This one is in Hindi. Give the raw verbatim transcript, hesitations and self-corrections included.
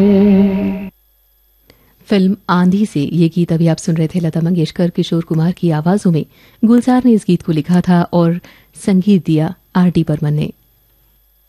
फिल्म आंधी से ये गीत अभी आप सुन रहे थे लता मंगेशकर, किशोर कुमार की आवाजों में। गुलजार ने इस गीत को लिखा था और संगीत दिया आर डी बर्मन ने।